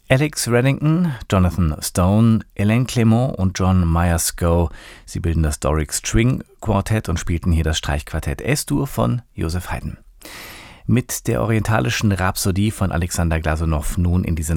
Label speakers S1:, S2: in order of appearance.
S1: Alex Reddington, Jonathan Stone, Elaine Clement und John Myers-Go. Sie bilden das Doric String Quartett und spielten hier das Streichquartett S-Dur von Joseph Haydn. Mit der orientalischen Rhapsodie von Alexander Glasunow nun in diese